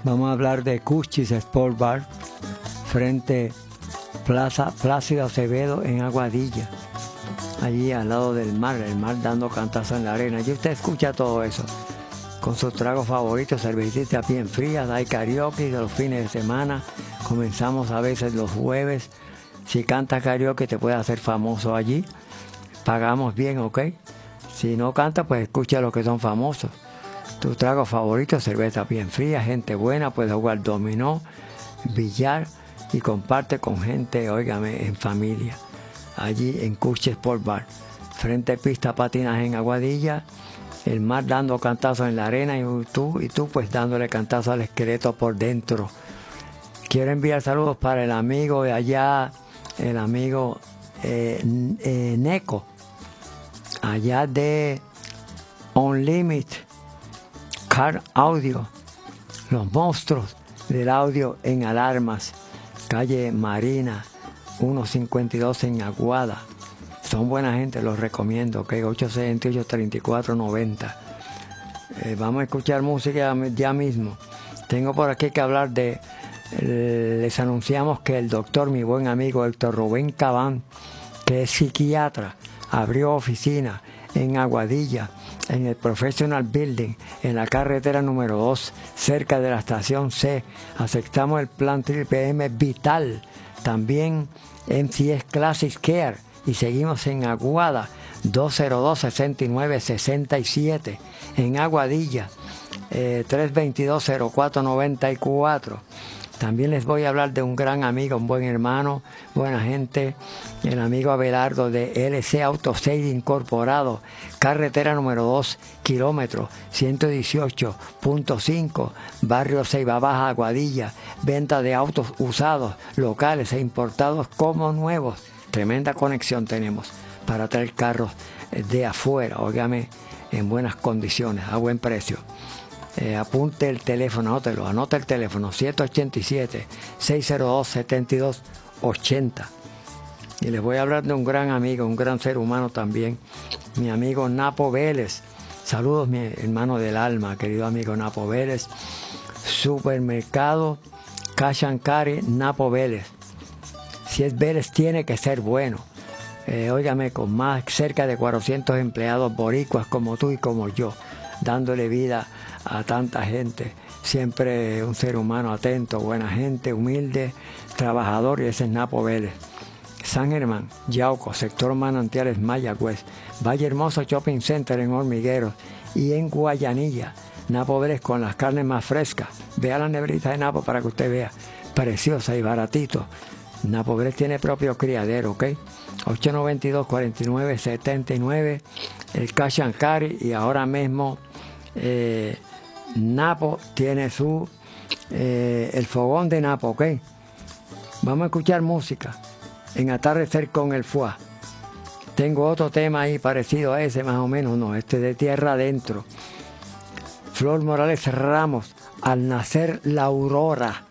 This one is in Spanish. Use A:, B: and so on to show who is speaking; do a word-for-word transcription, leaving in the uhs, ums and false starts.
A: Vamos a hablar de Cuchis Sport Bar, frente Plaza Plácido Acevedo en Aguadilla, allí al lado del mar, el mar dando cantazo en la arena. Y usted escucha todo eso, con sus tragos favoritos, cervecitas bien frías, hay karaoke de los fines de semana, comenzamos a veces los jueves. Si canta karaoke te puede hacer famoso allí, pagamos bien, ¿ok? Si no canta, pues escucha los que son famosos. Tu trago favorito, cerveza bien fría, gente buena, puedes jugar dominó, billar y comparte con gente, óigame, en familia. Allí en Cuchis Sport Bar, frente pista patinaje en Aguadilla, el mar dando cantazos en la arena y tú, y tú pues dándole cantazos al esqueleto por dentro. Quiero enviar saludos para el amigo de allá, el amigo eh, eh, Neco, allá de Unlimited Car Audio, los monstruos del audio en Alarmas, calle Marina ciento cincuenta y dos en Aguada. Son buena gente, los recomiendo, ok, ocho sesenta y ocho, treinta y cuatro noventa. Eh, vamos a escuchar música ya mismo. Tengo por aquí que hablar de, eh, les anunciamos que el doctor, mi buen amigo Héctor Rubén Cabán, que es psiquiatra, abrió oficina en Aguadilla, en el Professional Building, en la carretera número dos, cerca de la estación C. Aceptamos el plan Triple M Vital, también M C S Classic Care, y seguimos en Aguada, dos cero dos, sesenta y nueve sesenta y siete, en Aguadilla, eh, tres veintidós, cero cuatro noventa y cuatro. También les voy a hablar de un gran amigo, un buen hermano, buena gente, el amigo Abelardo de L C Auto Sales Incorporado, carretera número dos, kilómetro ciento dieciocho punto cinco, barrio Ceiba Baja, Aguadilla, venta de autos usados, locales e importados como nuevos. Tremenda conexión tenemos para traer carros de afuera, óigame, en buenas condiciones, a buen precio. Eh, apunte el teléfono, anótelo, anota el teléfono siete ocho siete, seis cero dos, siete dos ocho cero. Y les voy a hablar de un gran amigo, un gran ser humano también, mi amigo Napo Vélez. Saludos, mi hermano del alma, querido amigo Napo Vélez. Supermercado Cash and Carry Napo Vélez. Si es Vélez, tiene que ser bueno. Eh, óigame, con más cerca de cuatrocientos empleados boricuas como tú y como yo, dándole vida a tanta gente. Siempre un ser humano atento, buena gente, humilde, trabajador, y ese es Napo Vélez. San Germán, Yauco, sector Manantiales, Mayagüez, Valle Hermoso Shopping Center en Hormigueros y en Guayanilla. Napo Vélez con las carnes más frescas. Vea la nebrita de Napo para que usted vea, preciosa y baratito. Napo Vélez tiene propio criadero, ¿ok? ocho noventa y dos, cuarenta y nueve, setenta y nueve, el Cash and Carry, y ahora mismo eh, Napo tiene su eh, el fogón de Napo, ¿ok? Vamos a escuchar música en Atardecer con el Fuá. Tengo otro tema ahí parecido a ese, más o menos, no, este de Tierra Adentro. Flor Morales Ramos, Al Nacer la Aurora.